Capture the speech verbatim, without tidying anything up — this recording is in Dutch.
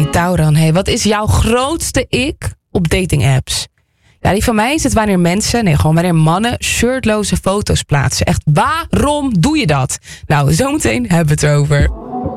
Hey Tauran, hey, wat is jouw grootste ik op dating apps? Ja, die van mij is het wanneer mensen, nee, gewoon wanneer mannen shirtloze foto's plaatsen. Echt, waarom doe je dat? Nou, zometeen hebben we het erover.